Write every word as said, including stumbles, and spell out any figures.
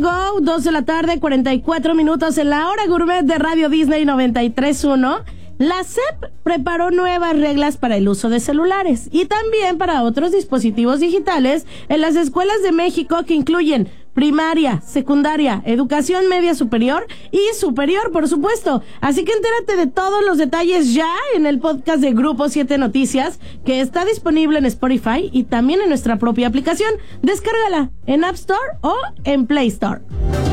llegó, dos de la tarde, cuarenta y cuatro minutos en la hora gourmet de Radio Disney noventa y tres punto uno. La S E P preparó nuevas reglas para el uso de celulares y también para otros dispositivos digitales en las escuelas de México, que incluyen primaria, secundaria, educación media superior y superior, por supuesto. Así que entérate de todos los detalles ya en el podcast de Grupo siete Noticias, que está disponible en Spotify y también en nuestra propia aplicación. Descárgala en App Store o en Play Store.